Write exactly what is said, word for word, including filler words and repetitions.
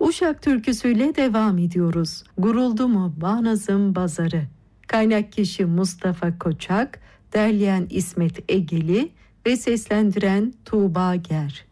Uşak türküsüyle devam ediyoruz. Guruldu mu Bağnaz'ın Bazarı. Kaynak kişi Mustafa Koçak, derleyen İsmet Egeli ve seslendiren Tuğba Ger.